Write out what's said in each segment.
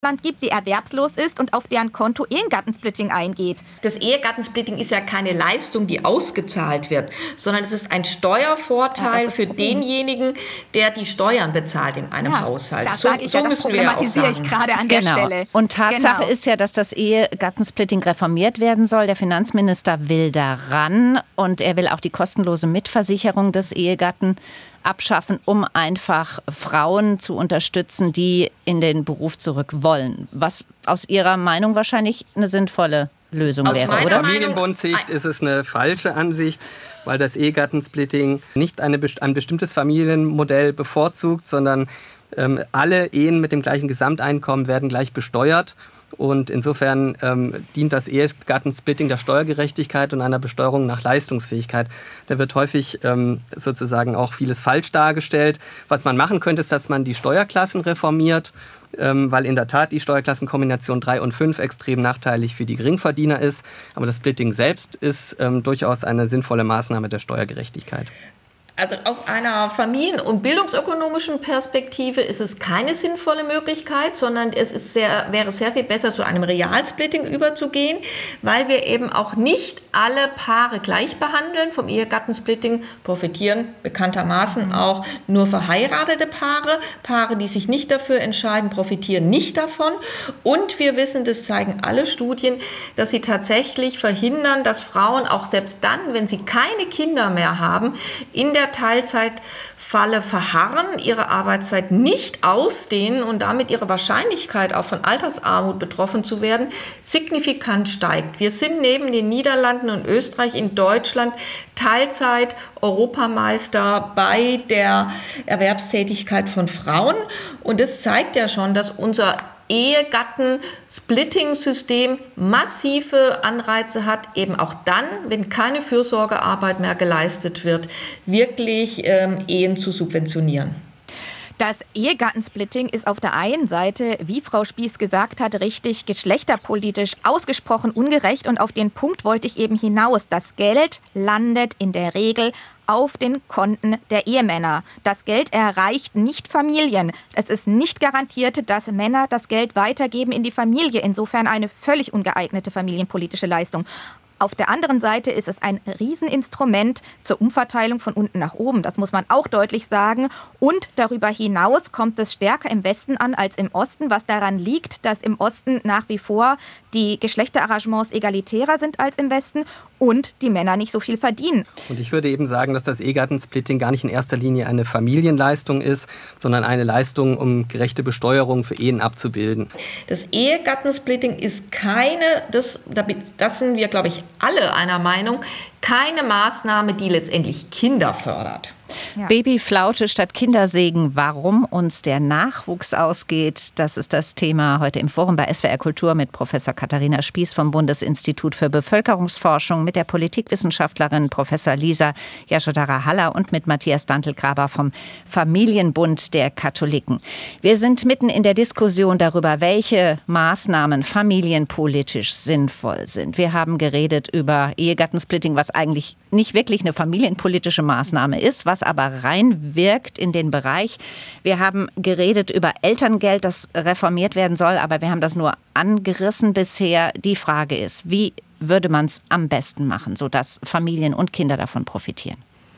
gibt, die erwerbslos ist und auf deren Konto Ehegattensplitting eingeht. Das Ehegattensplitting ist ja keine Leistung, die ausgezahlt wird, sondern es ist ein Steuervorteil für denjenigen, der die Steuern bezahlt in einem Haushalt. Das sage ich, das problematisiere ich gerade an der Stelle. Und Tatsache ist ja, dass das Ehegattensplitting reformiert werden soll. Der Finanzminister will daran und er will auch die kostenlose Mitversicherung des Ehegatten abschaffen, um einfach Frauen zu unterstützen, die in den Beruf zurück wollen. Was aus Ihrer Meinung wahrscheinlich eine sinnvolle Lösung wäre, oder? Aus Familienbundsicht ist es eine falsche Ansicht, weil das Ehegattensplitting nicht ein bestimmtes Familienmodell bevorzugt, sondern alle Ehen mit dem gleichen Gesamteinkommen werden gleich besteuert. Und insofern dient das Ehegattensplitting der Steuergerechtigkeit und einer Besteuerung nach Leistungsfähigkeit. Da wird häufig sozusagen auch vieles falsch dargestellt. Was man machen könnte, ist, dass man die Steuerklassen reformiert, weil in der Tat die Steuerklassenkombination 3 und 5 extrem nachteilig für die Geringverdiener ist. Aber das Splitting selbst ist durchaus eine sinnvolle Maßnahme der Steuergerechtigkeit. Also aus einer familien- und bildungsökonomischen Perspektive ist es keine sinnvolle Möglichkeit, sondern wäre sehr viel besser, zu einem Realsplitting überzugehen, weil wir eben auch nicht alle Paare gleich behandeln. Vom Ehegattensplitting profitieren bekanntermaßen auch nur verheiratete Paare. Paare, die sich nicht dafür entscheiden, profitieren nicht davon. Und wir wissen, das zeigen alle Studien, dass sie tatsächlich verhindern, dass Frauen auch selbst dann, wenn sie keine Kinder mehr haben, in der Teilzeitfalle verharren, ihre Arbeitszeit nicht ausdehnen und damit ihre Wahrscheinlichkeit auch von Altersarmut betroffen zu werden, signifikant steigt. Wir sind neben den Niederlanden und Österreich in Deutschland Teilzeit-Europameister bei der Erwerbstätigkeit von Frauen. Und das zeigt ja schon, dass unser Ehegatten-Splitting-System massive Anreize hat, eben auch dann, wenn keine Fürsorgearbeit mehr geleistet wird, wirklich Ehen zu subventionieren. Das Ehegattensplitting ist auf der einen Seite, wie Frau Spieß gesagt hat, richtig geschlechterpolitisch ausgesprochen ungerecht. Und auf den Punkt wollte ich eben hinaus. Das Geld landet in der Regel auf den Konten der Ehemänner. Das Geld erreicht nicht Familien. Es ist nicht garantiert, dass Männer das Geld weitergeben in die Familie. Insofern eine völlig ungeeignete familienpolitische Leistung. Auf der anderen Seite ist es ein Rieseninstrument zur Umverteilung von unten nach oben. Das muss man auch deutlich sagen. Und darüber hinaus kommt es stärker im Westen an als im Osten, was daran liegt, dass im Osten nach wie vor die Geschlechterarrangements egalitärer sind als im Westen und die Männer nicht so viel verdienen. Und ich würde eben sagen, dass das Ehegattensplitting gar nicht in erster Linie eine Familienleistung ist, sondern eine Leistung, um gerechte Besteuerung für Ehen abzubilden. Das Ehegattensplitting ist das sind wir, glaube ich, alle einer Meinung, keine Maßnahme, die letztendlich Kinder fördert. Ja. Babyflaute statt Kindersegen, warum uns der Nachwuchs ausgeht, das ist das Thema heute im Forum bei SWR Kultur mit Professor Katharina Spieß vom Bundesinstitut für Bevölkerungsforschung, mit der Politikwissenschaftlerin Professor Lisa Yashodhara-Haller und mit Matthias Dantelgraber vom Familienbund der Katholiken. Wir sind mitten in der Diskussion darüber, welche Maßnahmen familienpolitisch sinnvoll sind. Wir haben geredet über Ehegattensplitting, was eigentlich nicht wirklich eine familienpolitische Maßnahme ist, was aber reinwirkt in den Bereich. Wir haben geredet über Elterngeld, das reformiert werden soll, aber wir haben das nur angerissen bisher. Die Frage ist, wie würde man es am besten machen, sodass Familien und Kinder davon profitieren?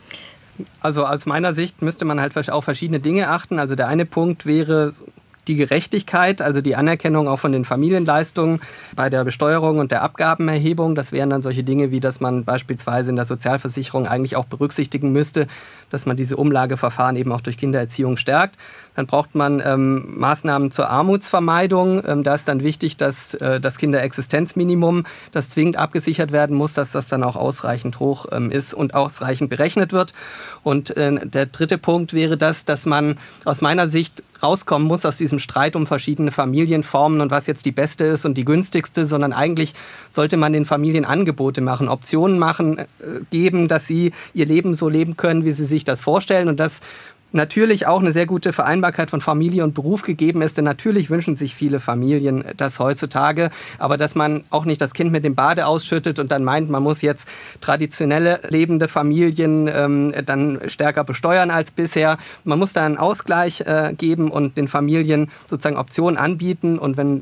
Also aus meiner Sicht müsste man halt auf verschiedene Dinge achten. Also der eine Punkt wäre die Gerechtigkeit, also die Anerkennung auch von den Familienleistungen bei der Besteuerung und der Abgabenerhebung. Das wären dann solche Dinge, wie dass man beispielsweise in der Sozialversicherung eigentlich auch berücksichtigen müsste, dass man diese Umlageverfahren eben auch durch Kindererziehung stärkt. Dann braucht man Maßnahmen zur Armutsvermeidung. Da ist dann wichtig, dass das Kinderexistenzminimum, das zwingend abgesichert werden muss, dass das dann auch ausreichend hoch ist und ausreichend berechnet wird. Und der dritte Punkt wäre dass man aus meiner Sicht rauskommen muss aus diesem Streit um verschiedene Familienformen und was jetzt die beste ist und die günstigste, sondern eigentlich sollte man den Familien Angebote machen, Optionen geben, dass sie ihr Leben so leben können, wie sie sich das vorstellen. Und das natürlich auch eine sehr gute Vereinbarkeit von Familie und Beruf gegeben ist. Denn natürlich wünschen sich viele Familien das heutzutage. Aber dass man auch nicht das Kind mit dem Bade ausschüttet und dann meint, man muss jetzt traditionelle lebende Familien dann stärker besteuern als bisher. Man muss da einen Ausgleich geben und den Familien sozusagen Optionen anbieten. Und wenn